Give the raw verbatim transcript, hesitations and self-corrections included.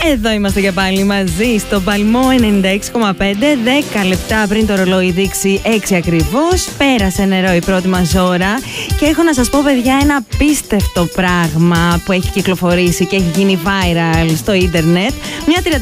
Εδώ είμαστε και πάλι μαζί στο Παλμό ενενήντα έξι κόμμα πέντε. δέκα λεπτά πριν το ρολόι δείξει έξι ακριβώς. Πέρασε νερό η πρώτη μας ώρα. Και έχω να σας πω, παιδιά, ένα απίστευτο πράγμα που έχει κυκλοφορήσει και έχει γίνει viral στο ίντερνετ. Μια